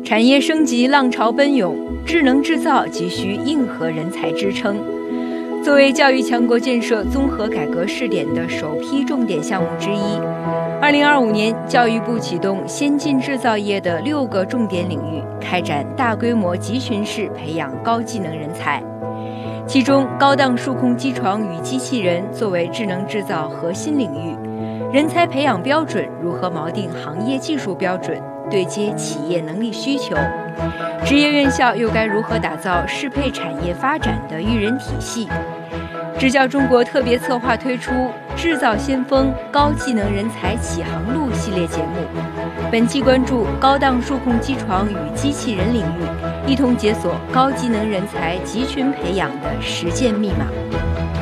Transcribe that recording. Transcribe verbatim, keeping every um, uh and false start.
产业升级浪潮奔涌，智能制造急需硬核人才支撑。作为教育强国建设综合改革试点的首批重点项目之一，二零二五年，教育部启动先进制造业的六个重点领域，开展大规模集群式培养高技能人才。其中，高档数控机床与机器人作为智能制造核心领域，人才培养标准如何锚定行业技术标准，对接企业能力需求？职业院校又该如何打造适配产业发展的育人体系？支教中国特别策划推出《制造先锋：高技能人才启航路》系列节目，本期关注高档数控机床与机器人领域，一同解锁高技能人才集群培养的实践密码。